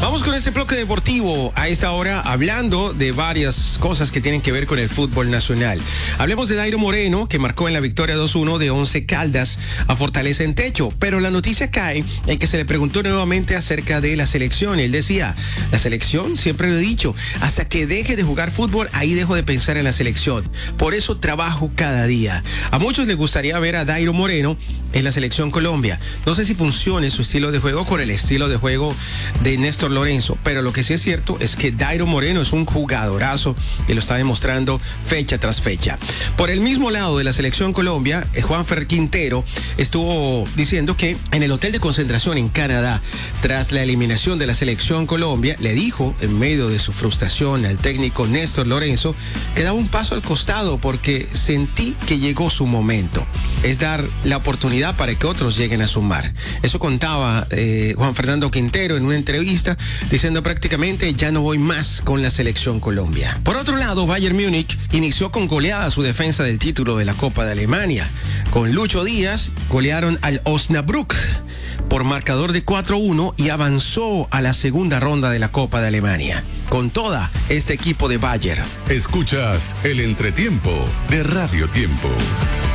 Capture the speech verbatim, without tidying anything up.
Vamos con este bloque deportivo a esta hora hablando de varias cosas que tienen que ver con el fútbol nacional. Hablemos de Dairo Moreno, que marcó en la victoria dos uno de Once Caldas a Fortaleza en Techo, pero la noticia cae en que se le preguntó nuevamente acerca de la selección. Él decía, la selección, siempre lo he dicho, hasta que deje de jugar fútbol, ahí dejo de pensar en la selección. Por eso trabajo cada día. A muchos les gustaría ver a Dairo Moreno en la selección Colombia. No sé si funcione su estilo de juego con el estilo de juego de Néstor Lorenzo, pero lo que sí es cierto es que Dairo Moreno es un jugadorazo y lo está demostrando fecha tras fecha. Por el mismo lado de la selección Colombia, Juanfer Quintero estuvo diciendo que en el hotel de concentración en Canadá, tras la eliminación de la selección Colombia, le dijo en medio de su frustración al técnico Néstor Lorenzo que daba un paso al costado porque sentí que llegó su momento. Es dar la oportunidad para que otros lleguen a sumar. Eso contaba eh, Juan Fernando Quintero en una entrevista, diciendo prácticamente ya no voy más con la selección Colombia. Por otro lado, Bayern Múnich inició con goleada su defensa del título de la Copa de Alemania. Con Lucho Díaz golearon al Osnabrück por marcador de cuatro uno y avanzó a la segunda ronda de la Copa de Alemania. Con toda este equipo de Bayern. Escuchas el entretiempo de Radio Tiempo.